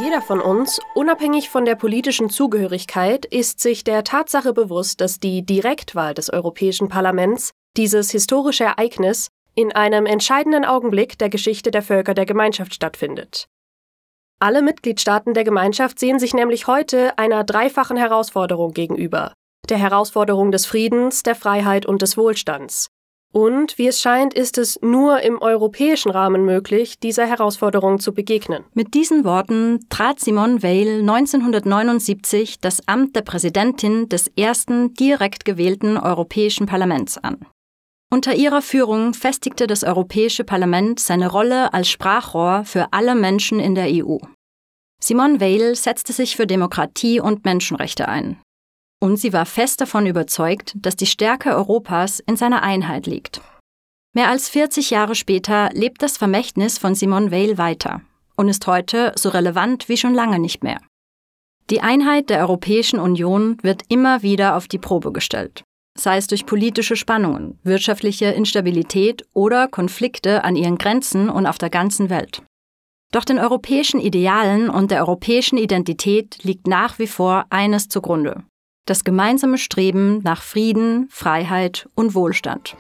Jeder von uns, unabhängig von der politischen Zugehörigkeit, ist sich der Tatsache bewusst, dass die Direktwahl des Europäischen Parlaments, dieses historische Ereignis, in einem entscheidenden Augenblick der Geschichte der Völker der Gemeinschaft stattfindet. Alle Mitgliedstaaten der Gemeinschaft sehen sich nämlich heute einer dreifachen Herausforderung gegenüber: der Herausforderung des Friedens, der Freiheit und des Wohlstands. Und, wie es scheint, ist es nur im europäischen Rahmen möglich, dieser Herausforderung zu begegnen. Mit diesen Worten trat Simone Veil 1979 das Amt der Präsidentin des ersten direkt gewählten Europäischen Parlaments an. Unter ihrer Führung festigte das Europäische Parlament seine Rolle als Sprachrohr für alle Menschen in der EU. Simone Veil setzte sich für Demokratie und Menschenrechte ein. Und sie war fest davon überzeugt, dass die Stärke Europas in seiner Einheit liegt. Mehr als 40 Jahre später lebt das Vermächtnis von Simone Veil weiter und ist heute so relevant wie schon lange nicht mehr. Die Einheit der Europäischen Union wird immer wieder auf die Probe gestellt, sei es durch politische Spannungen, wirtschaftliche Instabilität oder Konflikte an ihren Grenzen und auf der ganzen Welt. Doch den europäischen Idealen und der europäischen Identität liegt nach wie vor eines zugrunde: das gemeinsame Streben nach Frieden, Freiheit und Wohlstand.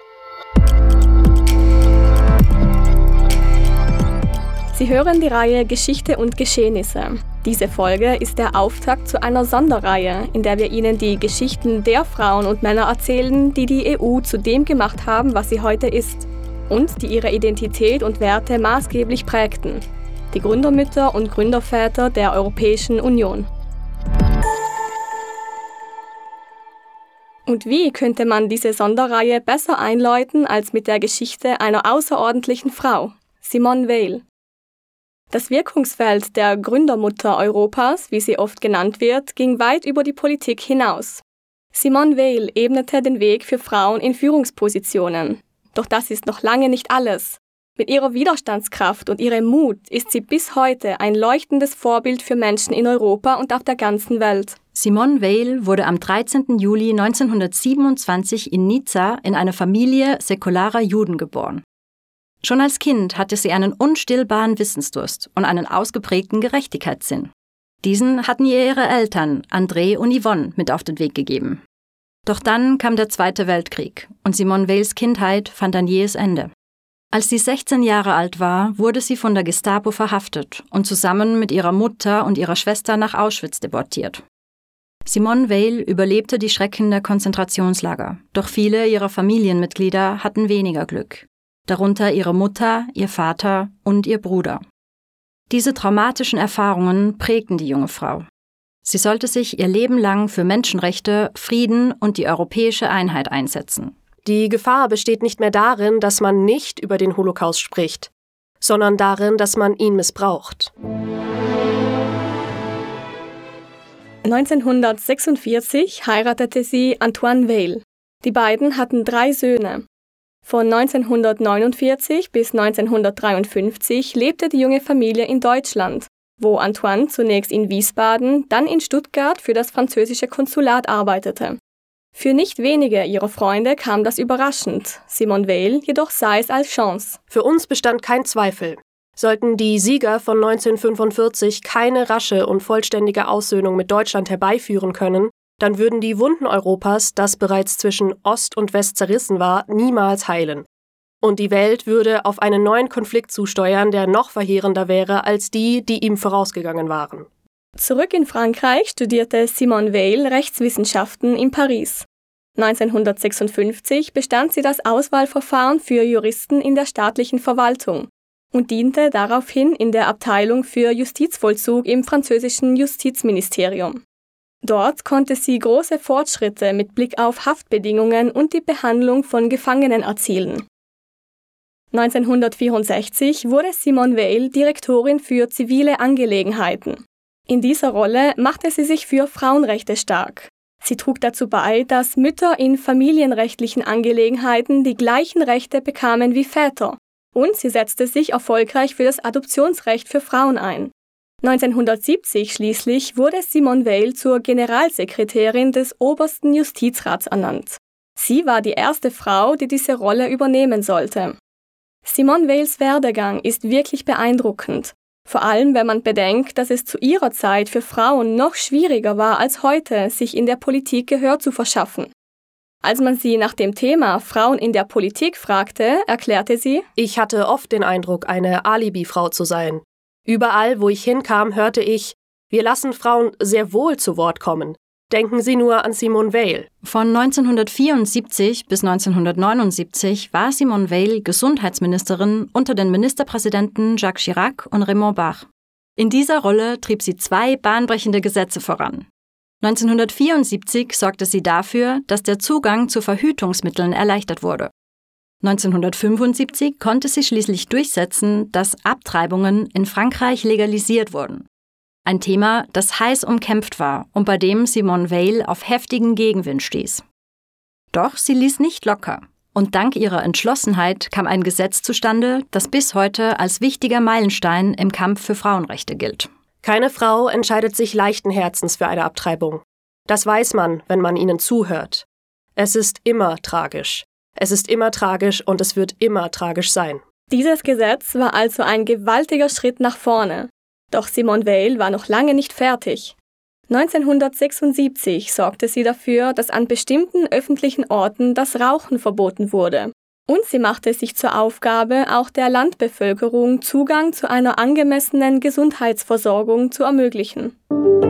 Sie hören die Reihe Geschichte und Geschehnisse. Diese Folge ist der Auftakt zu einer Sonderreihe, in der wir Ihnen die Geschichten der Frauen und Männer erzählen, die die EU zu dem gemacht haben, was sie heute ist, und die ihre Identität und Werte maßgeblich prägten: die Gründermütter und Gründerväter der Europäischen Union. Und wie könnte man diese Sonderreihe besser einläuten als mit der Geschichte einer außerordentlichen Frau, Simone Veil? Das Wirkungsfeld der Gründermutter Europas, wie sie oft genannt wird, ging weit über die Politik hinaus. Simone Veil ebnete den Weg für Frauen in Führungspositionen. Doch das ist noch lange nicht alles. Mit ihrer Widerstandskraft und ihrem Mut ist sie bis heute ein leuchtendes Vorbild für Menschen in Europa und auf der ganzen Welt. Simone Veil wurde am 13. Juli 1927 in Nizza in eine Familie säkularer Juden geboren. Schon als Kind hatte sie einen unstillbaren Wissensdurst und einen ausgeprägten Gerechtigkeitssinn. Diesen hatten ihr ihre Eltern, André und Yvonne, mit auf den Weg gegeben. Doch dann kam der Zweite Weltkrieg und Simone Veils Kindheit fand ein jähes Ende. Als sie 16 Jahre alt war, wurde sie von der Gestapo verhaftet und zusammen mit ihrer Mutter und ihrer Schwester nach Auschwitz deportiert. Simone Veil überlebte die Schrecken der Konzentrationslager, doch viele ihrer Familienmitglieder hatten weniger Glück, darunter ihre Mutter, ihr Vater und ihr Bruder. Diese traumatischen Erfahrungen prägten die junge Frau. Sie sollte sich ihr Leben lang für Menschenrechte, Frieden und die europäische Einheit einsetzen. Die Gefahr besteht nicht mehr darin, dass man nicht über den Holocaust spricht, sondern darin, dass man ihn missbraucht. 1946 heiratete sie Antoine Veil. Die beiden hatten 3 Söhne. Von 1949 bis 1953 lebte die junge Familie in Deutschland, wo Antoine zunächst in Wiesbaden, dann in Stuttgart für das französische Konsulat arbeitete. Für nicht wenige ihrer Freunde kam das überraschend, Simone Veil jedoch sah es als Chance. Für uns bestand kein Zweifel. Sollten die Sieger von 1945 keine rasche und vollständige Aussöhnung mit Deutschland herbeiführen können, dann würden die Wunden Europas, das bereits zwischen Ost und West zerrissen war, niemals heilen. Und die Welt würde auf einen neuen Konflikt zusteuern, der noch verheerender wäre als die, die ihm vorausgegangen waren. Zurück in Frankreich studierte Simone Veil Rechtswissenschaften in Paris. 1956 bestand sie das Auswahlverfahren für Juristen in der staatlichen Verwaltung und diente daraufhin in der Abteilung für Justizvollzug im französischen Justizministerium. Dort konnte sie große Fortschritte mit Blick auf Haftbedingungen und die Behandlung von Gefangenen erzielen. 1964 wurde Simone Veil Direktorin für zivile Angelegenheiten. In dieser Rolle machte sie sich für Frauenrechte stark. Sie trug dazu bei, dass Mütter in familienrechtlichen Angelegenheiten die gleichen Rechte bekamen wie Väter. Und sie setzte sich erfolgreich für das Adoptionsrecht für Frauen ein. 1970 schließlich wurde Simone Veil zur Generalsekretärin des Obersten Justizrats ernannt. Sie war die erste Frau, die diese Rolle übernehmen sollte. Simone Veils Werdegang ist wirklich beeindruckend. Vor allem, wenn man bedenkt, dass es zu ihrer Zeit für Frauen noch schwieriger war als heute, sich in der Politik Gehör zu verschaffen. Als man sie nach dem Thema Frauen in der Politik fragte, erklärte sie: Ich hatte oft den Eindruck, eine Alibi-Frau zu sein. Überall, wo ich hinkam, hörte ich: Wir lassen Frauen sehr wohl zu Wort kommen. Denken Sie nur an Simone Veil. Von 1974 bis 1979 war Simone Veil Gesundheitsministerin unter den Ministerpräsidenten Jacques Chirac und Raymond Barre. In dieser Rolle trieb sie 2 bahnbrechende Gesetze voran. 1974 sorgte sie dafür, dass der Zugang zu Verhütungsmitteln erleichtert wurde. 1975 konnte sie schließlich durchsetzen, dass Abtreibungen in Frankreich legalisiert wurden. Ein Thema, das heiß umkämpft war und bei dem Simone Veil auf heftigen Gegenwind stieß. Doch sie ließ nicht locker. Und dank ihrer Entschlossenheit kam ein Gesetz zustande, das bis heute als wichtiger Meilenstein im Kampf für Frauenrechte gilt. Keine Frau entscheidet sich leichten Herzens für eine Abtreibung. Das weiß man, wenn man ihnen zuhört. Es ist immer tragisch. Es ist immer tragisch und es wird immer tragisch sein. Dieses Gesetz war also ein gewaltiger Schritt nach vorne. Doch Simone Veil war noch lange nicht fertig. 1976 sorgte sie dafür, dass an bestimmten öffentlichen Orten das Rauchen verboten wurde. Und sie machte sich zur Aufgabe, auch der Landbevölkerung Zugang zu einer angemessenen Gesundheitsversorgung zu ermöglichen.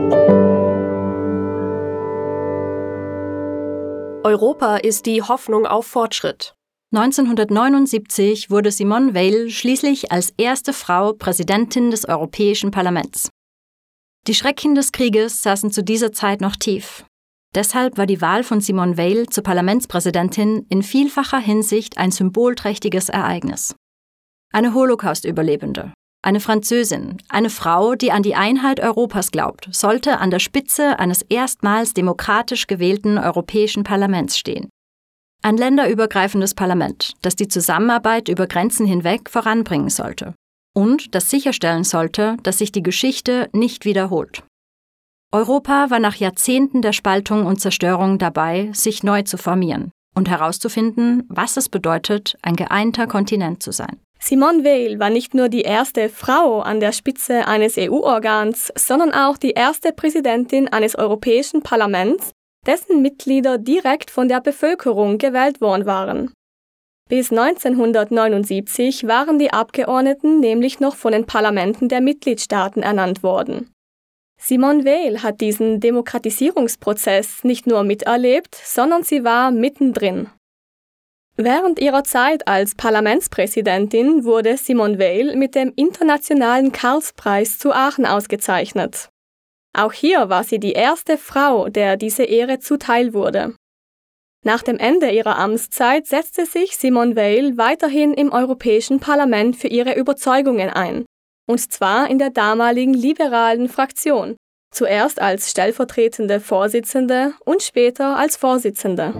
Europa ist die Hoffnung auf Fortschritt. 1979 wurde Simone Veil schließlich als erste Frau Präsidentin des Europäischen Parlaments. Die Schrecken des Krieges saßen zu dieser Zeit noch tief. Deshalb war die Wahl von Simone Veil zur Parlamentspräsidentin in vielfacher Hinsicht ein symbolträchtiges Ereignis. Eine Holocaust-Überlebende, eine Französin, eine Frau, die an die Einheit Europas glaubt, sollte an der Spitze eines erstmals demokratisch gewählten Europäischen Parlaments stehen. Ein länderübergreifendes Parlament, das die Zusammenarbeit über Grenzen hinweg voranbringen sollte und das sicherstellen sollte, dass sich die Geschichte nicht wiederholt. Europa war nach Jahrzehnten der Spaltung und Zerstörung dabei, sich neu zu formieren und herauszufinden, was es bedeutet, ein geeinter Kontinent zu sein. Simone Veil war nicht nur die erste Frau an der Spitze eines EU-Organs, sondern auch die erste Präsidentin eines Europäischen Parlaments, dessen Mitglieder direkt von der Bevölkerung gewählt worden waren. Bis 1979 waren die Abgeordneten nämlich noch von den Parlamenten der Mitgliedstaaten ernannt worden. Simone Veil hat diesen Demokratisierungsprozess nicht nur miterlebt, sondern sie war mittendrin. Während ihrer Zeit als Parlamentspräsidentin wurde Simone Veil mit dem Internationalen Karlspreis zu Aachen ausgezeichnet. Auch hier war sie die erste Frau, der diese Ehre zuteil wurde. Nach dem Ende ihrer Amtszeit setzte sich Simone Veil weiterhin im Europäischen Parlament für ihre Überzeugungen ein, und zwar in der damaligen liberalen Fraktion, zuerst als stellvertretende Vorsitzende und später als Vorsitzende.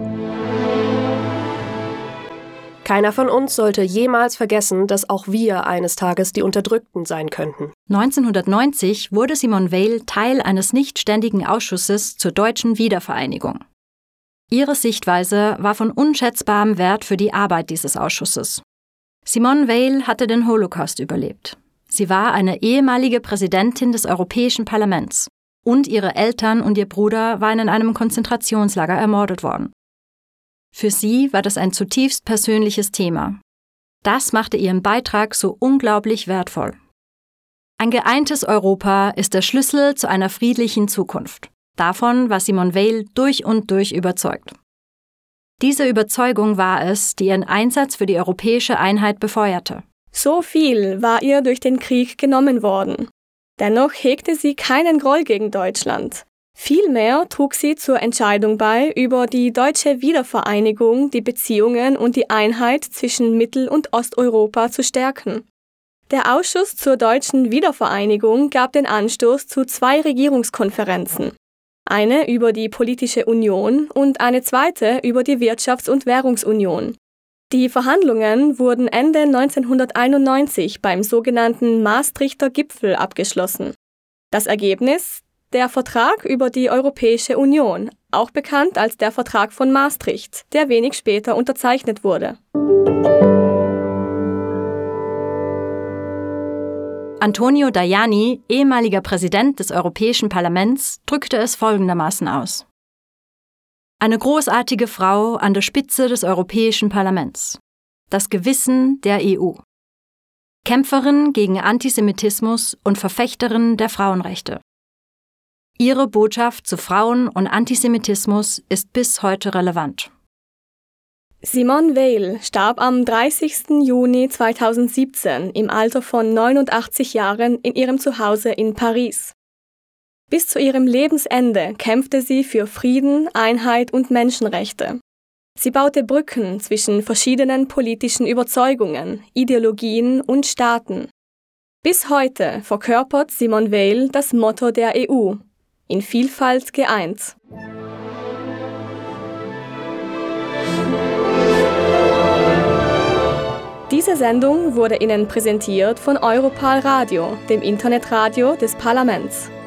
Keiner von uns sollte jemals vergessen, dass auch wir eines Tages die Unterdrückten sein könnten. 1990 wurde Simone Veil Teil eines nichtständigen Ausschusses zur deutschen Wiedervereinigung. Ihre Sichtweise war von unschätzbarem Wert für die Arbeit dieses Ausschusses. Simone Veil hatte den Holocaust überlebt. Sie war eine ehemalige Präsidentin des Europäischen Parlaments und ihre Eltern und ihr Bruder waren in einem Konzentrationslager ermordet worden. Für sie war das ein zutiefst persönliches Thema. Das machte ihren Beitrag so unglaublich wertvoll. Ein geeintes Europa ist der Schlüssel zu einer friedlichen Zukunft. Davon war Simone Veil durch und durch überzeugt. Diese Überzeugung war es, die ihren Einsatz für die europäische Einheit befeuerte. So viel war ihr durch den Krieg genommen worden. Dennoch hegte sie keinen Groll gegen Deutschland. Vielmehr trug sie zur Entscheidung bei, über die deutsche Wiedervereinigung die Beziehungen und die Einheit zwischen Mittel- und Osteuropa zu stärken. Der Ausschuss zur deutschen Wiedervereinigung gab den Anstoß zu 2 Regierungskonferenzen. Eine über die politische Union und eine zweite über die Wirtschafts- und Währungsunion. Die Verhandlungen wurden Ende 1991 beim sogenannten Maastrichter Gipfel abgeschlossen. Das Ergebnis? Der Vertrag über die Europäische Union, auch bekannt als der Vertrag von Maastricht, der wenig später unterzeichnet wurde. Antonio Tajani, ehemaliger Präsident des Europäischen Parlaments, drückte es folgendermaßen aus: Eine großartige Frau an der Spitze des Europäischen Parlaments. Das Gewissen der EU. Kämpferin gegen Antisemitismus und Verfechterin der Frauenrechte. Ihre Botschaft zu Frauen und Antisemitismus ist bis heute relevant. Simone Veil starb am 30. Juni 2017 im Alter von 89 Jahren in ihrem Zuhause in Paris. Bis zu ihrem Lebensende kämpfte sie für Frieden, Einheit und Menschenrechte. Sie baute Brücken zwischen verschiedenen politischen Überzeugungen, Ideologien und Staaten. Bis heute verkörpert Simone Veil das Motto der EU: in Vielfalt geeint. Diese Sendung wurde Ihnen präsentiert von Europal Radio, dem Internetradio des Parlaments.